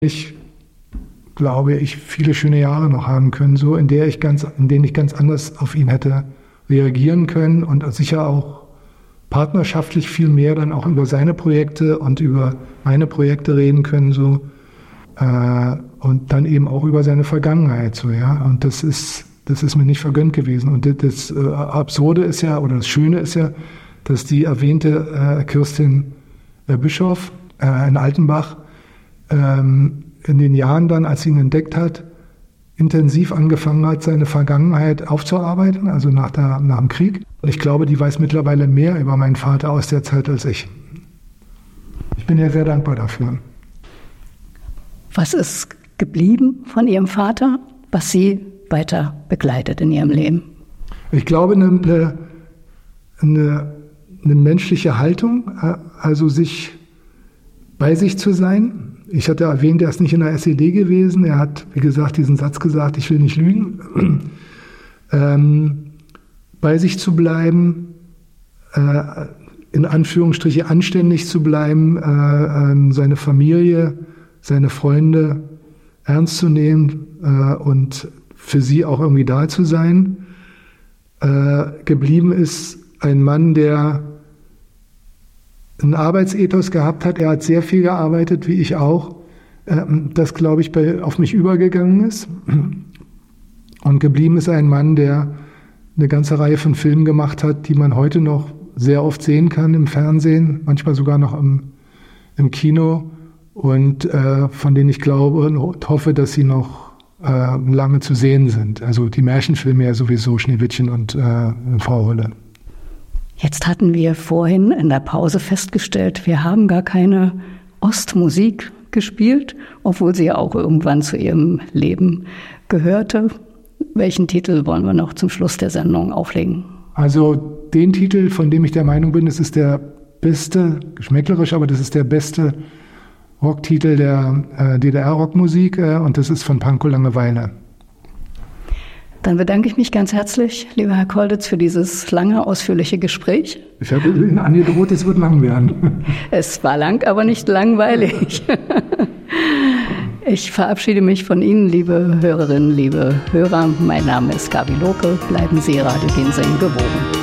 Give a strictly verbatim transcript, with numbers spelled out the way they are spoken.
Ich glaube, ich viele schöne Jahre noch haben können, so in der ich ganz, in denen ich ganz anders auf ihn hätte reagieren können und sicher auch partnerschaftlich viel mehr dann auch über seine Projekte und über meine Projekte reden können, so äh, und dann eben auch über seine Vergangenheit, so ja. Und das ist, das ist mir nicht vergönnt gewesen. Und das, das äh, Absurde ist ja oder das Schöne ist ja, dass die erwähnte äh, Kirstin äh, Bischof äh, in Altenbach ähm, in den Jahren dann, als sie ihn entdeckt hat, intensiv angefangen hat, seine Vergangenheit aufzuarbeiten, also nach, der, nach dem Krieg. Und ich glaube, die weiß mittlerweile mehr über meinen Vater aus der Zeit als ich. Ich bin ihr sehr dankbar dafür. Was ist geblieben von Ihrem Vater, was Sie weiter begleitet in Ihrem Leben? Ich glaube, eine, eine, eine, eine menschliche Haltung, also sich bei sich zu sein. Ich hatte erwähnt, er ist nicht in der S E D gewesen. Er hat, wie gesagt, diesen Satz gesagt, ich will nicht lügen. ähm, bei sich zu bleiben, äh, in Anführungsstriche anständig zu bleiben, äh, äh, seine Familie, seine Freunde ernst zu nehmen äh, und für sie auch irgendwie da zu sein. Äh, geblieben ist ein Mann, der einen Arbeitsethos gehabt hat. Er hat sehr viel gearbeitet, wie ich auch. Das, glaube ich, bei, auf mich übergegangen ist. Und geblieben ist ein Mann, der eine ganze Reihe von Filmen gemacht hat, die man heute noch sehr oft sehen kann im Fernsehen, manchmal sogar noch im, im Kino und äh, von denen ich glaube und hoffe, dass sie noch äh, lange zu sehen sind. Also die Märchenfilme ja sowieso, Schneewittchen und äh, Frau Holle. Jetzt hatten wir vorhin in der Pause festgestellt, wir haben gar keine Ostmusik gespielt, obwohl sie ja auch irgendwann zu ihrem Leben gehörte. Welchen Titel wollen wir noch zum Schluss der Sendung auflegen? Also den Titel, von dem ich der Meinung bin, es ist der beste, geschmäcklerisch, aber das ist der beste Rocktitel der äh, D D R-Rockmusik äh, und das ist von Pankow Langeweile. Dann bedanke ich mich ganz herzlich, lieber Herr Kolditz, für dieses lange, ausführliche Gespräch. Ich habe Ihnen angedroht, es wird lang werden. Es war lang, aber nicht langweilig. Ich verabschiede mich von Ihnen, liebe Hörerinnen, liebe Hörer. Mein Name ist Gabi Lohke. Bleiben Sie Radio Ginseng gewogen.